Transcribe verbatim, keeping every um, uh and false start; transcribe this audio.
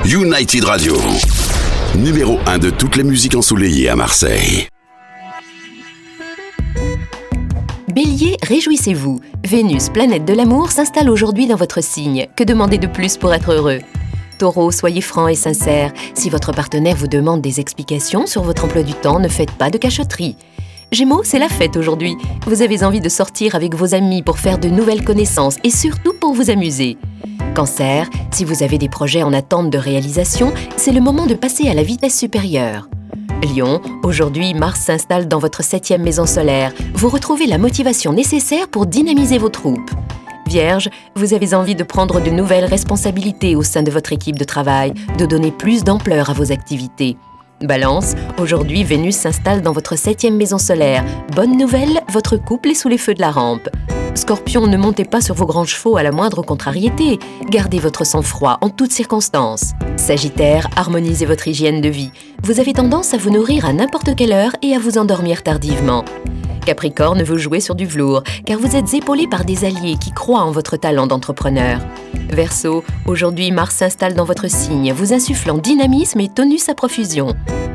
United Radio, numéro un de toutes les musiques ensoleillées à Marseille. Bélier, réjouissez-vous. Vénus, planète de l'amour, s'installe aujourd'hui dans votre signe. Que demander de plus pour être heureux ? Taureau, soyez franc et sincère. Si votre partenaire vous demande des explications sur votre emploi du temps, ne faites pas de cachotterie. Gémeaux, c'est la fête aujourd'hui. Vous avez envie de sortir avec vos amis pour faire de nouvelles connaissances et surtout pour vous amuser. Cancer, si vous avez des projets en attente de réalisation, c'est le moment de passer à la vitesse supérieure. Lion, aujourd'hui Mars s'installe dans votre septième maison solaire. Vous retrouvez la motivation nécessaire pour dynamiser vos troupes. Vierge, vous avez envie de prendre de nouvelles responsabilités au sein de votre équipe de travail, de donner plus d'ampleur à vos activités. Balance, aujourd'hui Vénus s'installe dans votre septième maison solaire. Bonne nouvelle, votre couple est sous les feux de la rampe. Scorpion, ne montez pas sur vos grands chevaux à la moindre contrariété. Gardez votre sang-froid en toutes circonstances. Sagittaire, harmonisez votre hygiène de vie. Vous avez tendance à vous nourrir à n'importe quelle heure et à vous endormir tardivement. Capricorne, vous jouez sur du velours, car vous êtes épaulé par des alliés qui croient en votre talent d'entrepreneur. Verseau, aujourd'hui Mars s'installe dans votre signe, vous insufflant dynamisme et tonus à profusion.